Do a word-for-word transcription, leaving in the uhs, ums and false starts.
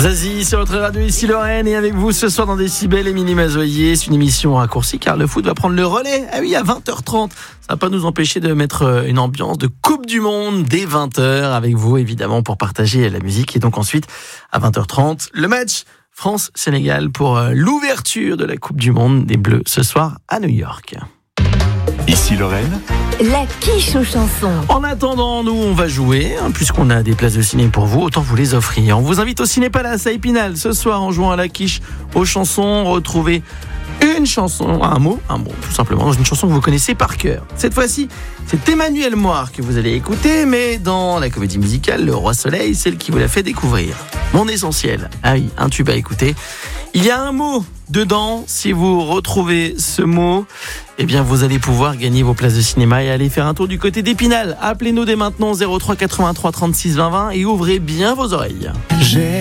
Zazie sur votre radio, ici Lorraine, et avec vous ce soir dans Décibel, Émilie Mazoyer. C'est une émission raccourcie car le foot va prendre le relais. Ah oui, à vingt heures trente. Ça va pas nous empêcher de mettre une ambiance de Coupe du Monde dès vingt heures avec vous évidemment pour partager la musique. Et donc ensuite, à vingt heures trente, le match France-Sénégal pour l'ouverture de la Coupe du Monde des Bleus ce soir à New York. Ici Lorraine, la quiche aux chansons. En attendant, nous, on va jouer, hein, puisqu'on a des places de ciné pour vous, autant vous les offrir. On vous invite au Ciné Palace à Épinal ce soir en jouant à la quiche aux chansons. Retrouvez une chanson, un mot, un mot, tout simplement, une chanson que vous connaissez par cœur. Cette fois-ci, c'est Emmanuel Moir que vous allez écouter, mais dans la comédie musicale Le Roi Soleil, celle qui vous l'a fait découvrir. Mon Essentiel. Ah oui, un tube à écouter. Il y a un mot dedans. Si vous retrouvez ce mot, eh bien, vous allez pouvoir gagner vos places de cinéma et aller faire un tour du côté d'Épinal. Appelez-nous dès maintenant zéro trois quatre-vingt-trois trente-six vingt vingt et ouvrez bien vos oreilles. j'ai